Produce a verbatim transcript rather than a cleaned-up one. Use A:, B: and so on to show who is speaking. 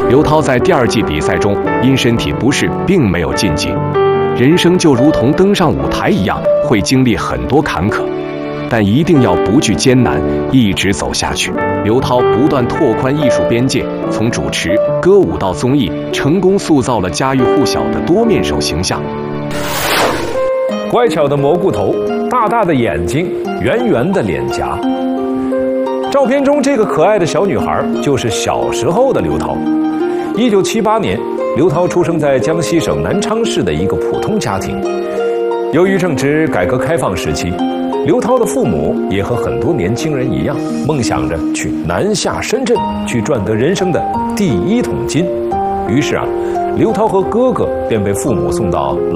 A: 刘涛在第二季比赛中因身体不适，并没有晋级。人生就如同登上舞台一样，会经历很多坎坷，但一定要不惧艰难，一直走下去。刘涛不断拓宽艺术边界，从主持、歌舞到综艺，成功塑造了家喻户晓的多面手形象。
B: 乖巧的蘑菇头，大大的眼睛，圆圆的脸颊。照片中这个可爱的小女孩就是小时候的刘涛。一九七八年，刘涛出生在江西省南昌市的一个普通家庭。由于正值改革开放时期，刘涛的父母也和很多年轻人一样，梦想着去南下深圳，去赚得人生的第一桶金。于是啊，刘涛和哥哥便被父母送到